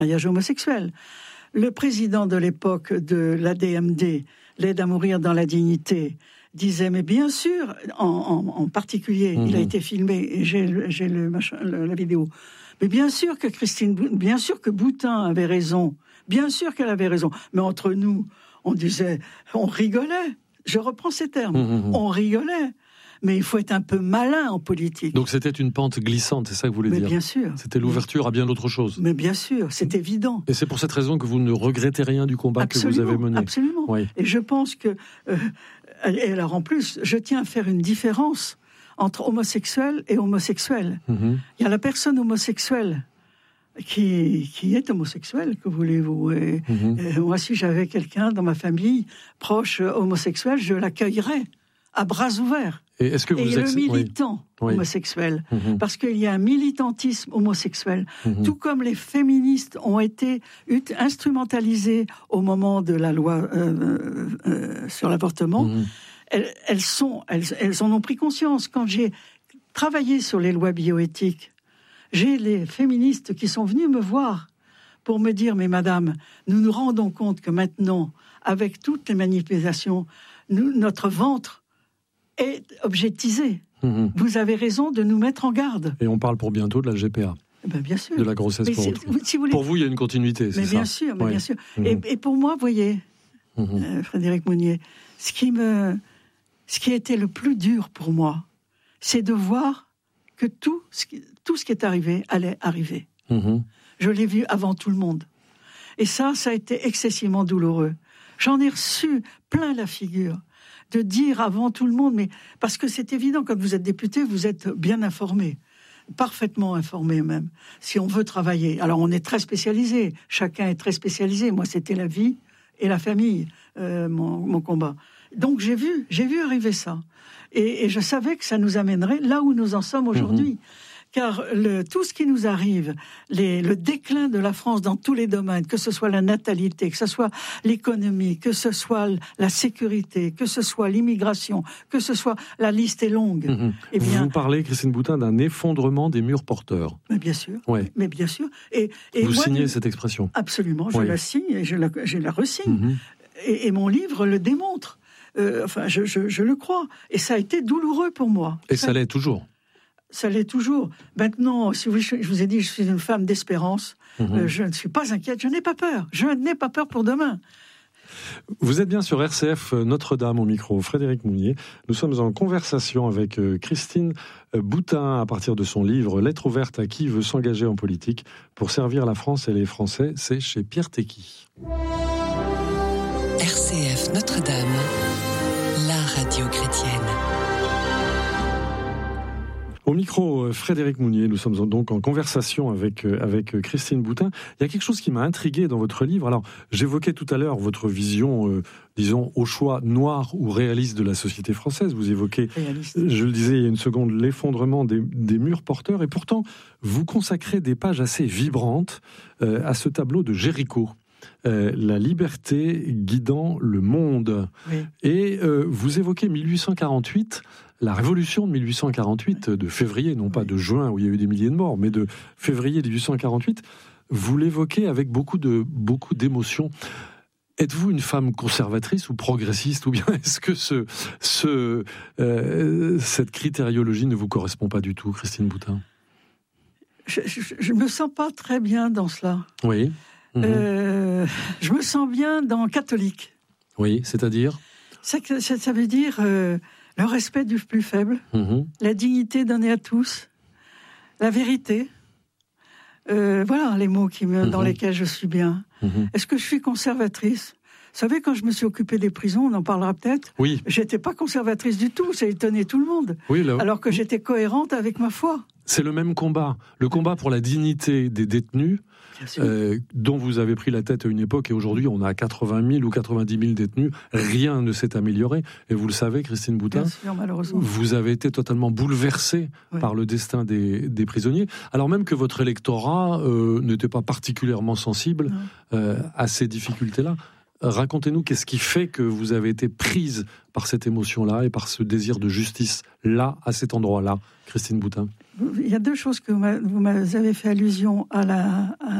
mariage homosexuel. Le président de l'époque de l'ADMD, l'aide à mourir dans la dignité, disait, mais bien sûr, en particulier, il a été filmé, et j'ai la vidéo, mais bien sûr que Boutin avait raison, bien sûr qu'elle avait raison, mais entre nous, on rigolait, je reprends ces termes, on rigolait. Mais il faut être un peu malin en politique. Donc c'était une pente glissante, c'est ça que vous voulez dire ? Mais bien sûr. C'était l'ouverture à bien d'autres choses. Mais bien sûr, c'est évident. Et c'est pour cette raison que vous ne regrettez rien du combat que vous avez mené. Absolument. Oui. Et je pense que... et alors en plus, je tiens à faire une différence entre homosexuel et homosexuel. Il y a la personne homosexuelle qui est homosexuelle, que voulez-vous. Et moi, si j'avais quelqu'un dans ma famille proche homosexuel, je l'accueillerais à bras ouverts. Et est-ce que vous le militant homosexuel, parce qu'il y a un militantisme homosexuel, tout comme les féministes ont été instrumentalisées au moment de la loi sur l'avortement, elles en ont pris conscience. Quand j'ai travaillé sur les lois bioéthiques, j'ai les féministes qui sont venus me voir pour me dire, mais madame, nous nous rendons compte que maintenant, avec toutes les manipulations, notre ventre est objectisé. Vous avez raison de nous mettre en garde. Et on parle pour bientôt de la GPA. Ben bien sûr. De la grossesse pour autrui. Si vous voulez... Pour vous, il y a une continuité, c'est ça ? Bien sûr, bien sûr. Et pour moi, vous voyez, Frédéric Mounier, ce qui a été le plus dur pour moi, c'est de voir que tout ce qui est arrivé allait arriver. Je l'ai vu avant tout le monde. Et ça a été excessivement douloureux. J'en ai reçu plein la figure. De dire avant tout le monde, mais parce que c'est évident, quand vous êtes député, vous êtes bien informé, parfaitement informé même, si on veut travailler. Alors on est très spécialisé, chacun est très spécialisé. Moi, c'était la vie et la famille, mon combat. Donc j'ai vu arriver ça. Et je savais que ça nous amènerait là où nous en sommes aujourd'hui. Car tout ce qui nous arrive, le déclin de la France dans tous les domaines, que ce soit la natalité, que ce soit l'économie, que ce soit la sécurité, que ce soit l'immigration, que ce soit... La liste est longue. Eh bien, vous parlez, Christine Boutin, d'un effondrement des murs porteurs. Mais bien sûr. Ouais. Mais bien sûr. Et vous signez cette expression ? Absolument. Je la signe et je la resigne. Et mon livre le démontre. Je le crois. Et ça a été douloureux pour moi. Et ça l'est toujours. Ça l'est toujours. Maintenant, si je vous ai dit, je suis une femme d'espérance. Je ne suis pas inquiète. Je n'ai pas peur. Je n'ai pas peur pour demain. Vous êtes bien sur RCF Notre-Dame au micro, Frédéric Mounier. Nous sommes en conversation avec Christine Boutin à partir de son livre « Lettre ouverte à qui veut s'engager en politique pour servir la France et les Français ». C'est chez Pierre Tecky. RCF Notre-Dame, la radio chrétienne. Au micro, Frédéric Mounier, nous sommes donc en conversation avec Christine Boutin. Il y a quelque chose qui m'a intrigué dans votre livre. Alors, j'évoquais tout à l'heure votre vision, disons, au choix noir ou réaliste de la société française. Vous évoquez, je le disais il y a une seconde, l'effondrement des murs porteurs. Et pourtant, vous consacrez des pages assez vibrantes à ce tableau de Jéricho. La liberté guidant le monde. Oui. Et vous évoquez 1848, la révolution de 1848, de février, non pas de juin où il y a eu des milliers de morts, mais de février 1848. Vous l'évoquez avec beaucoup d'émotion. Êtes-vous une femme conservatrice ou progressiste, ou bien est-ce que cette critériologie ne vous correspond pas du tout, Christine Boutin ? Je me sens pas très bien dans cela. Oui. Je me sens bien dans catholique. Oui, c'est-à-dire ? Ça veut dire le respect du plus faible, la dignité donnée à tous, la vérité. Voilà les mots dans lesquels je suis bien. Est-ce que je suis conservatrice ? Vous savez, quand je me suis occupée des prisons, on en parlera peut-être, j'étais pas conservatrice du tout, ça étonnait tout le monde. Oui, alors que j'étais cohérente avec ma foi. C'est le même combat, le combat pour la dignité des détenus, dont vous avez pris la tête à une époque, et aujourd'hui on a 80 000 ou 90 000 détenus, rien ne s'est amélioré, et vous le savez, Christine Boutin, bien sûr, malheureusement. Vous avez été totalement bouleversée par le destin des prisonniers, alors même que votre électorat n'était pas particulièrement sensible à ces difficultés-là. Racontez-nous, qu'est-ce qui fait que vous avez été prise par cette émotion-là et par ce désir de justice-là, à cet endroit-là, Christine Boutin ? Il y a deux choses que vous m'avez fait allusion à